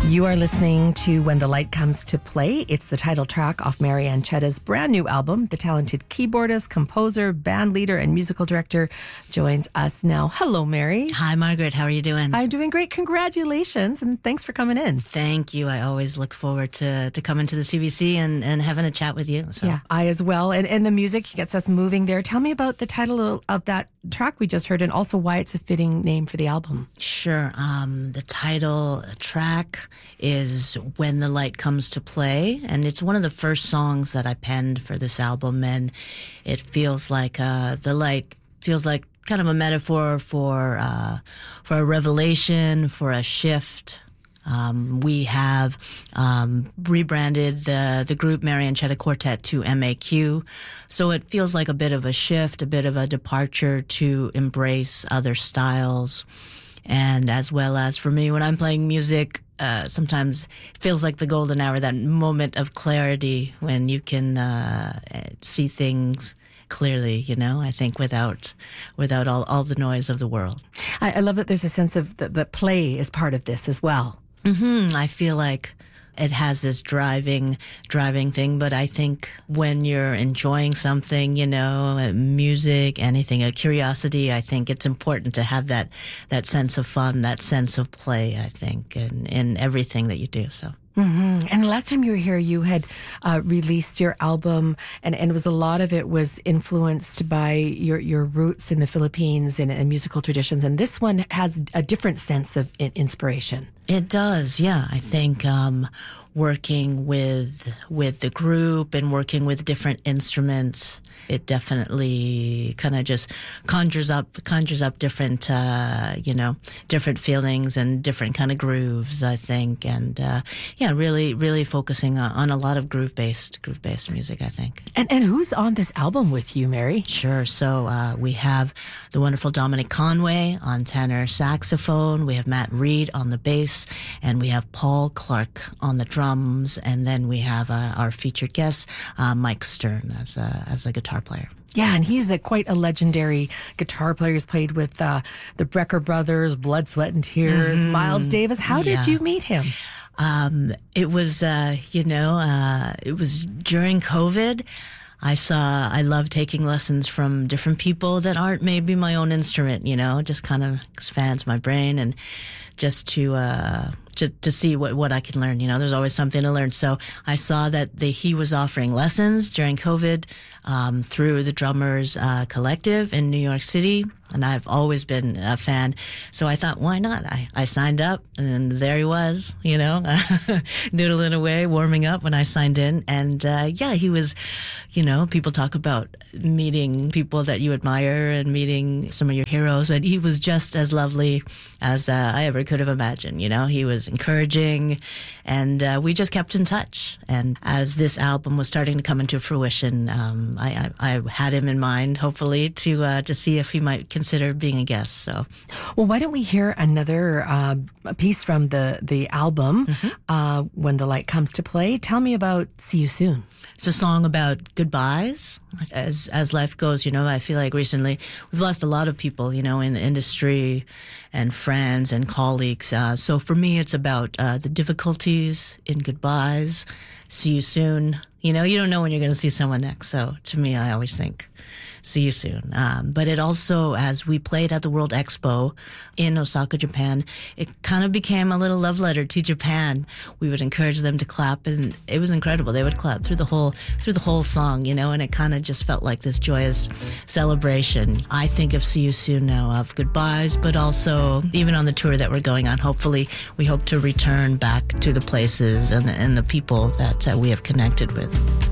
You are listening to When the Light Comes to Play. It's the title track off Marianne Chetta's brand new album. The talented keyboardist, composer, band leader, and musical director joins us now. Hello, Mary. Hi, Margaret. How are you doing? I'm doing great. Congratulations, and thanks for coming in. Thank you. I always look forward to coming to the CBC and having a chat with you. So. Yeah, I as well. And the music gets us moving there. Tell me about the title of that track we just heard and also why it's a fitting name for the album. Sure. The title track is When the Light Comes to Play, and it's one of the first songs that I penned for this album, and it feels like the light feels like kind of a metaphor for a revelation, for a shift. We have rebranded the group Marianne Chetta Quartet to MAQ, so it feels like a bit of a shift, a bit of a departure to embrace other styles. And as well as for me, when I'm playing music, sometimes it feels like the golden hour, that moment of clarity when you can see things clearly, you know, I think without all the noise of the world. I love that there's a sense of that play is part of this as well. Mm-hmm. I feel like it has this driving thing, but I think when you're enjoying something, you know, music, anything, a curiosity, I think it's important to have that sense of fun, that sense of play, I think, in everything that you do, so. Mm-hmm. And the last time you were here, you had released your album, and it was a lot of it was influenced by your roots in the Philippines and musical traditions. And this one has a different sense of inspiration. It does, yeah. I think working with the group and working with different instruments, it definitely kind of just conjures up different, different feelings and different kind of grooves, I think. And, really focusing on a lot of groove-based music, I think. And who's on this album with you, Mary? Sure. So, we have the wonderful Dominic Conway on tenor saxophone. We have Matt Reed on the bass, and we have Paul Clark on the drums. And then we have our featured guest, Mike Stern, as a guitar player. Yeah, and he's quite a legendary guitar player. He's played with the Brecker Brothers, Blood, Sweat, and Tears, Miles Davis. How did you meet him? It was, it was during COVID. I love taking lessons from different people that aren't maybe my own instrument, you know, just kind of expands my brain and just to see what I can learn. You know, there's always something to learn. So I saw that he was offering lessons during COVID through the Drummers Collective in New York City, and I've always been a fan. So I thought, why not? I signed up, and there he was, you know, noodling away, warming up when I signed in. And he was, you know, people talk about meeting people that you admire and meeting some of your heroes, but he was just as lovely as I ever could have imagined. You know, he was encouraging, and we just kept in touch. And as this album was starting to come into fruition, I had him in mind, hopefully, to see if he might consider being a guest. So, well, why don't we hear another piece from the album, When the Light Comes to Play? Tell me about See You Soon. It's a song about goodbyes. As life goes, you know, I feel like recently we've lost a lot of people, you know, in the industry and friends and colleagues. So for me, it's about the difficulties in goodbyes. See you soon. You know, you don't know when you're going to see someone next. So to me, I always think, see you soon. But it also, as we played at the World Expo in Osaka, Japan, it kind of became a little love letter to Japan. We would encourage them to clap, and it was incredible. They would clap through the whole song, you know, and it kind of just felt like this joyous celebration. I think of See You Soon now, of goodbyes, but also even on the tour that we're going on, hopefully we hope to return back to the places and the people that we have connected with.